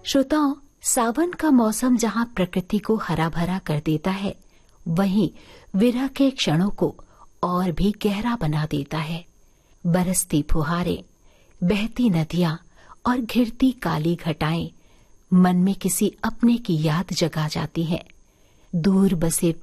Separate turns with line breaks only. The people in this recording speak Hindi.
श्रोताओं, सावन का मौसम जहाँ प्रकृति को हरा भरा कर देता है, वहीं विरह के क्षणों को और भी गहरा बना देता है। बरसती फुहारें, बहती नदियां और घिरती काली घटाएं मन में किसी अपने की याद जगा जाती हैं। दूर बसे